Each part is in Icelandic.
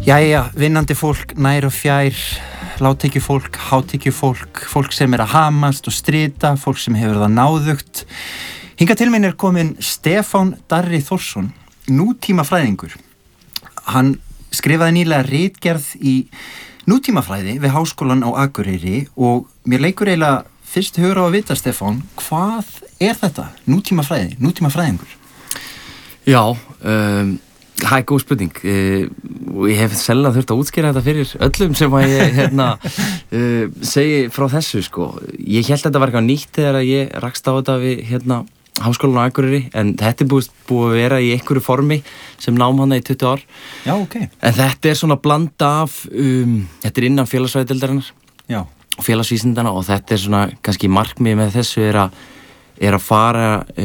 Jæja, vinnandi fólk, nær og fjær, lágtekjufólk, hátekjufólk, fólk sem að hamast og strita, fólk sem hefur það náðugt. Hingað til mín kominn Stefán Darri Þórsson, nútímafræðingur. Hann skrifaði nýlega ritgerð í nútímafræði við Háskólann á Akureyri og mér leikur eiginlega fyrst hugur á að vita, Stefán, hvað þetta? Nútímafræðingur? Já, það góð spurning og ég hef sennilega þurft að útskýra þetta fyrir öllum sem að ég segi frá þessu sko. Ég hélt að þetta var eitthvað nýtt þegar ég rakst á þetta við Háskólann á Akureyri, en þetta búið að vera í einhverju formi sem nám hana í 20 ár. Já, ok. En þetta svona blanda af, þetta innan félagsfræðideildarinnar og félagsvísindana og þetta svona kannski markmið með þessu er að fara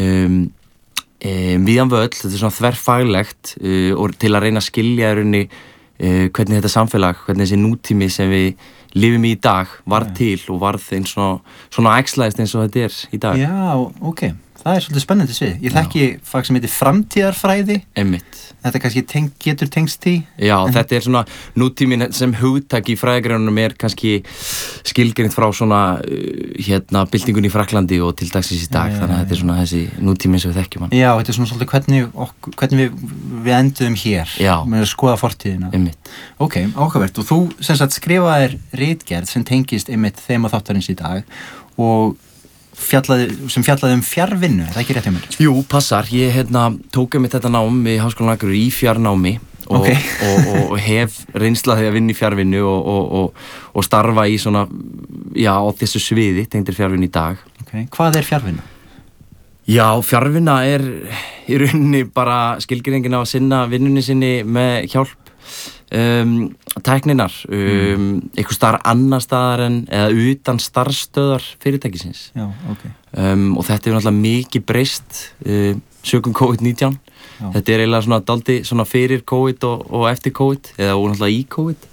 viðan völl, þetta svona þverfaglegt og til að reyna að skilja hvernig þetta samfélag, hvernig þessi nútími sem við lifum í dag varð til og varð eins svona æxlaðist eins og þetta í dag. Já, ok. Það svolítið spennandi svið. Ég þekki fag sem heitir framtíðarfræði. Einmitt. Þetta kannski getur tengst því. Já, þetta svona nútímin sem hugtak í fræðigreinunum kannski skilgreint frá svona byltingunni í Frakklandi og til dagsins í dag. Þannig að þetta svona þessi nútímin sem við þekkjum hann. Já, þetta svona svolítið hvernig við enduðum hér. Já. Með að skoða fortíðina. Einmitt. Ok, áhugavert. Og þú sem sagt skrifaðir ritgerð sem tengist einmitt þema þáttarins í dag og sem fjallaði fjarvinnu, er það ekki rétt hjá mér? Jú, passar. Ég tók einmitt þetta nám í Háskólann á Akureyri í fjarnámi og hef reynslaði að vinna í fjarvinnu og starfa í svona, á þessu sviði tengdir fjarvinnu í dag. Okay. Hvað er fjarvinna? Já, fjarvinna í rauninni bara skilgreiningin á að sinna vinnunni sinni með hjálp tækninar einhver staðar annar staðar eða utan starfsstöðar fyrirtækisins. Já, ok. Og þetta náttúrulega mikið breyst sökum COVID-19. Þetta eiginlega svona daldi svona fyrir COVID og eftir COVID eða náttúrulega í COVID.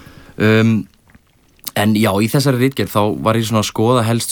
En já, í þessari ritgerð þá var ég svona að skoða helst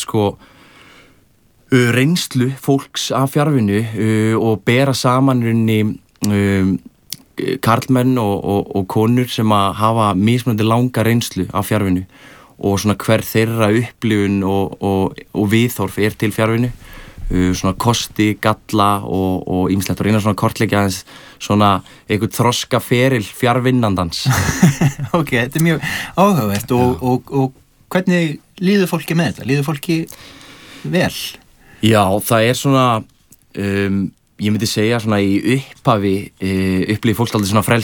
reynslu fólks af fjarvinnu og bera saman rauninni karlmenn og konur sem að hafa mismunandi langa reynslu af fjarvinnu og svona hver þeirra upplifun og viðhorf til fjarvinnu, svona kosti, galla og ýmislegt og reyna svona kortleggja aðeins svona einhvern þroska feril fjarvinnandans. Ok, þetta mjög áhugavert og hvernig líður fólki með þetta? Líður fólki vel? Já, það svona ég myndi segja svona í upphafi upplifir fólk aldrei svona